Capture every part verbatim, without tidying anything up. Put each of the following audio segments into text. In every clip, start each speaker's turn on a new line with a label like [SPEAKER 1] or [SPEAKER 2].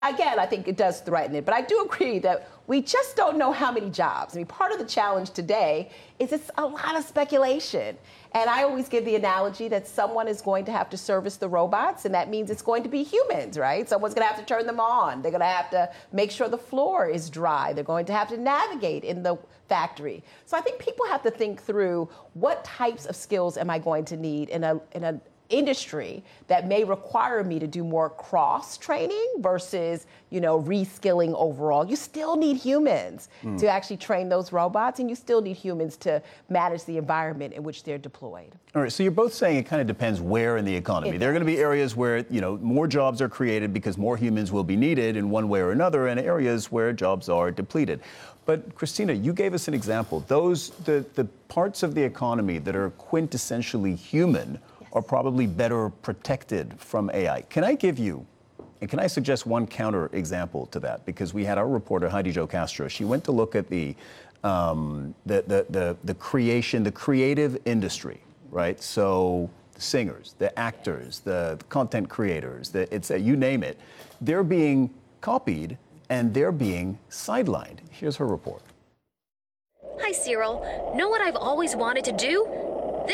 [SPEAKER 1] Again, I think it does threaten it, but I do agree that we just don't know how many jobs. I mean, part of the challenge today is it's a lot of speculation. And I always give the analogy that someone is going to have to service the robots, and that means it's going to be humans, right? Someone's going to have to turn them on. They're going to have to make sure the floor is dry. They're going to have to navigate in the factory. So I think people have to think through what types of skills am I going to need in a in a industry that may require me to do more cross training versus, you know, reskilling overall. You still need humans mm. to actually train those robots, and you still need humans to manage the environment in which they're deployed.
[SPEAKER 2] All right, so you're both saying it kind of depends where in the economy. It there are going to be areas where, you know, more jobs are created because more humans will be needed in one way or another, and areas where jobs are depleted. But Christina, you gave us an example. Those, the, the parts of the economy that are quintessentially human are probably better protected from A I. Can I give you, and can I suggest one counter example to that? Because we had our reporter, Heidi Jo Castro, she went to look at the, um, the, the, the, the creation, the creative industry, right? So the singers, the actors, the, the content creators, the, it's, uh, you name it, they're being copied and they're being sidelined. Here's her report.
[SPEAKER 3] Hi, Cyril. Know what I've always wanted to do? This!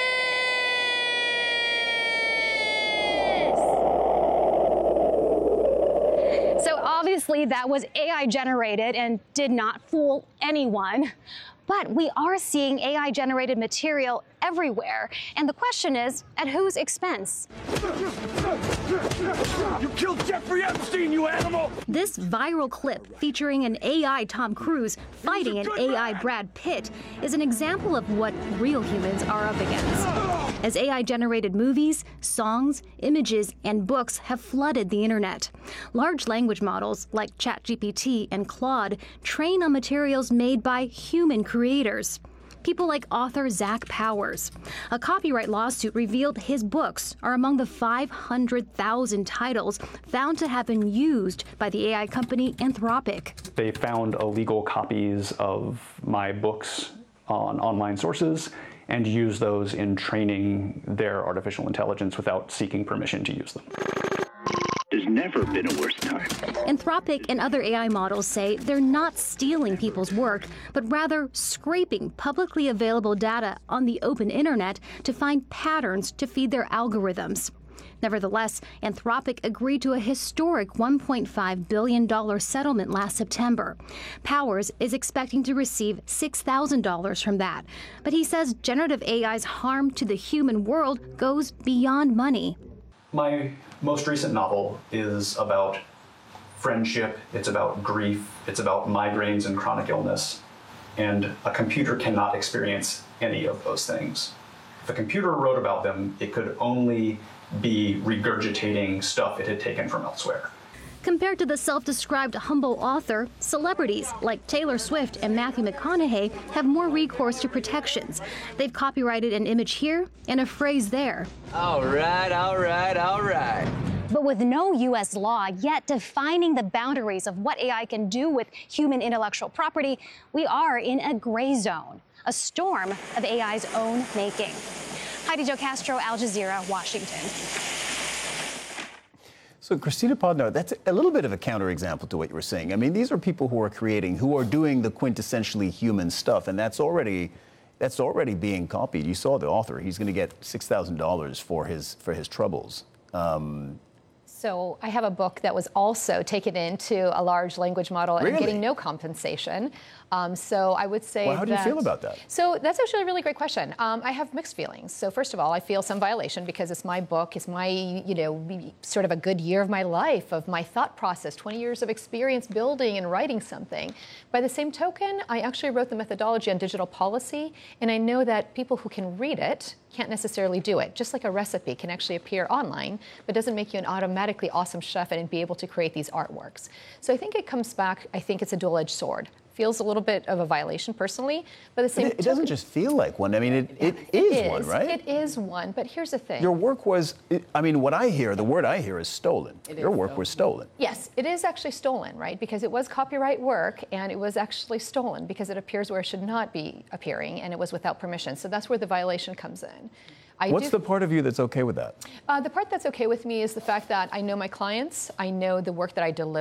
[SPEAKER 4] Obviously, that was A I generated and did not fool anyone. But we are seeing A I generated material everywhere. And the question is, at whose expense?
[SPEAKER 5] You killed Jeffrey Epstein, you animal!
[SPEAKER 4] This viral clip featuring an A I Tom Cruise fighting an A I Brad Pitt is an example of what real humans are up against. As A I generated movies, songs, images, and books have flooded the internet. Large language models like ChatGPT and Claude train on materials made by human creators. People like author Zach Powers. A copyright lawsuit revealed his books are among the five hundred thousand titles found to have been used by the A I company Anthropic.
[SPEAKER 6] They found illegal copies of my books on online sources and used those in training their artificial intelligence without seeking permission to use them.
[SPEAKER 7] There's never been a worse time.
[SPEAKER 4] Anthropic and other A I models say they're not stealing people's work, but rather scraping publicly available data on the open internet to find patterns to feed their algorithms. Nevertheless, Anthropic agreed to a historic one point five billion dollars settlement last September. Powers is expecting to receive six thousand dollars from that. But he says generative A I's harm to the human world goes beyond money.
[SPEAKER 6] My most recent novel is about friendship, it's about grief, it's about migraines and chronic illness. And a computer cannot experience any of those things. If a computer wrote about them, it could only be regurgitating stuff it had taken from elsewhere.
[SPEAKER 4] Compared to the self-described humble author, celebrities like Taylor Swift and Matthew McConaughey have more recourse to protections. They've copyrighted an image here and a phrase there.
[SPEAKER 8] All right, all right, all right.
[SPEAKER 4] But with no U S law yet defining the boundaries of what A I can do with human intellectual property, we are in a gray zone, a storm of A I's own making. Heidi Jo Castro, Al Jazeera, Washington.
[SPEAKER 2] So, Christina Podnar, that's a little bit of a counterexample to what you were saying. I mean, these are people who are creating, who are doing the quintessentially human stuff, and that's already that's already being copied. You saw the author; he's going to get six thousand dollars for his for his troubles. Um,
[SPEAKER 9] So I have a book that was also taken into a large language model
[SPEAKER 2] really?
[SPEAKER 9] and getting no compensation. Um, so I would say
[SPEAKER 2] Well, how do you
[SPEAKER 9] that,
[SPEAKER 2] feel about that?
[SPEAKER 9] So that's actually a really great question. Um, I have mixed feelings. So first of all, I feel some violation because it's my book, it's my, you know, sort of a good year of my life, of my thought process, twenty years of experience building and writing something. By the same token, I actually wrote the methodology on digital policy, and I know that people who can read it can't necessarily do it. Just like a recipe can actually appear online, but doesn't make you an automatically awesome chef and be able to create these artworks. So I think it comes back, I think it's a dual-edged sword. Feels a little bit of a violation personally, but the same
[SPEAKER 2] But it, it doesn't just feel like one. I mean, it, it, it is, is one, right?
[SPEAKER 9] It is one, but here's the thing.
[SPEAKER 2] Your work was, I mean, what I hear, the word I hear is stolen.
[SPEAKER 9] It
[SPEAKER 2] Your
[SPEAKER 9] is
[SPEAKER 2] work
[SPEAKER 9] stolen.
[SPEAKER 2] was stolen.
[SPEAKER 9] Yes, it is actually stolen, right? Because it was copyright work, and it was actually stolen because it appears where it should not be appearing, and it was without permission. So that's where the violation comes in. I
[SPEAKER 2] What's
[SPEAKER 9] do,
[SPEAKER 2] the part of you that's okay with that?
[SPEAKER 9] Uh, the part that's okay with me is the fact that I know my clients, I know the work that I deliver.